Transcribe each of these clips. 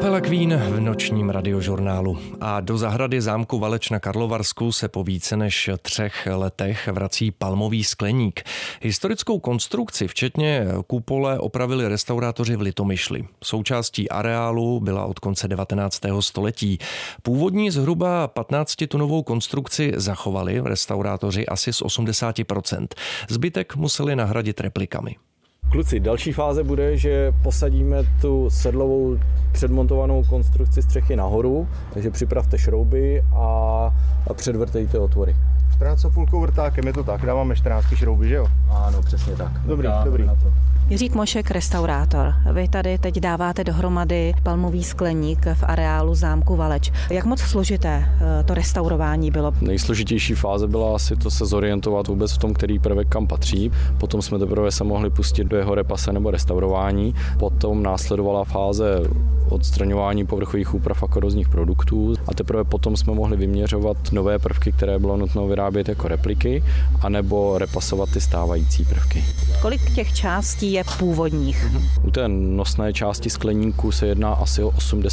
Kapela Queen v nočním radiožurnálu. A do zahrady zámku Valeč na Karlovarsku se po více než 3 letech vrací palmový skleník. Historickou konstrukci, včetně kupole, opravili restaurátoři v Litomyšli. Součástí areálu byla od konce 19. století. Původní zhruba 15-tunovou konstrukci zachovali restaurátoři asi z 80%. Zbytek museli nahradit replikami. Kluci, další fáze bude, že posadíme tu sedlovou předmontovanou konstrukci střechy nahoru, takže připravte šrouby a předvrtejte otvory. 14,5 vrtákem, je to tak, dáváme 14 šrouby, že jo? Ano, přesně tak. Dobrý. Jiřík Mošek, restaurátor. Vy tady teď dáváte dohromady palmový skleník v areálu zámku Valeč. Jak moc složité to restaurování bylo? Nejsložitější fáze byla asi to se zorientovat vůbec v tom, který prvek kam patří. Potom jsme teprve se mohli pustit do jeho repase nebo restaurování. Potom následovala fáze odstraňování povrchových úprav a korozních produktů a teprve potom jsme mohli vyměřovat nové prvky, které bylo nutno vyrábět jako repliky, anebo repasovat ty stávající prvky. Kolik těch částí je původních? U té nosné části skleníku se jedná asi o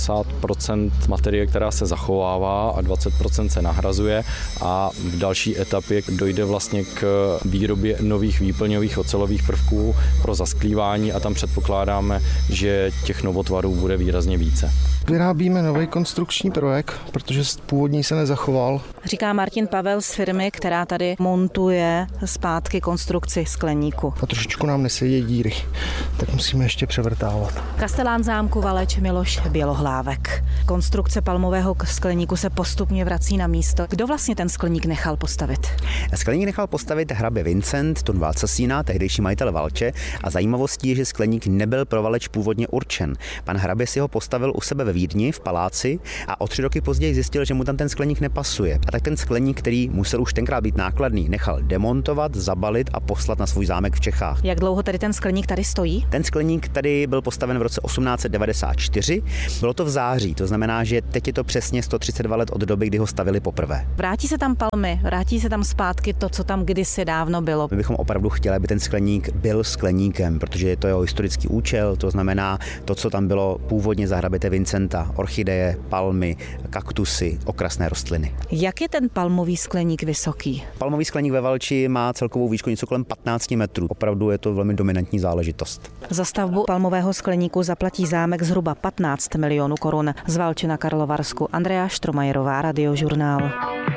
80% materie, která se zachovává a 20% se nahrazuje a v další etapě dojde vlastně k výrobě nových výplňových ocelových prvků pro zasklívání a tam předpokládáme, že těch novotvarů bude výrazně více. Vyrábíme nový konstrukční prvek, protože původní se nezachoval. Říká Martin Pavel z firmy, která tady montuje zpátky konstrukci skleníku. A trošičku nám nesedí díry, tak musíme ještě převrtávat. Kastelán zámku Valeč Miloš Bělohlávek. Konstrukce palmového skleníku se postupně vrací na místo. Kdo vlastně ten skleník nechal postavit? Skleník nechal postavit hrabě Vincent Thun Valcasína, tehdejší majitel Valče, a zajímavostí je, že skleník nebyl pro Valeč původně určen. Pan hrabě si ho postavil u sebe ve Vídni v paláci a o 3 roky později zjistil, že mu tam ten skleník nepasuje. A tak ten skleník, který musel už tenkrát být nákladný, nechal demontovat, zabalit a poslat na svůj zámek v Čechách. Jak dlouho tady ten skleník tady stojí? Ten skleník tady byl postaven v roce 1894. Bylo to v září, to znamená, že teď je to přesně 132 let od doby, kdy ho stavili poprvé. Vrátí se tam palmy, vrátí se tam zpátky to, co tam kdysi dávno bylo. My bychom opravdu chtěli, aby ten skleník byl skleníkem, protože je to jeho historický účel, to znamená to, co tam bylo původně za hraběte Vincenta, orchideje, palmy, kaktusy, okrasné rostliny. Jak je ten palmový skleník vysoký? Palmový skleník ve Valči má celkovou výšku něco kolem 15 metrů. Opravdu je to velmi dominantní záležitost. Za stavbu palmového skleníku zaplatí zámek zhruba 15 milionů korun. Z Valče na Karlovarsku Andrea Štromajerová, Radiožurnál.